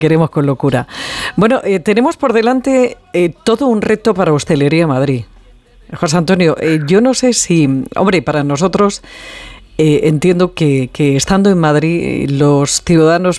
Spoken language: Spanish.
queremos con locura. Bueno, tenemos por delante todo un reto para Hostelería Madrid. José Antonio, yo no sé si, hombre, para nosotros entiendo que estando en Madrid los ciudadanos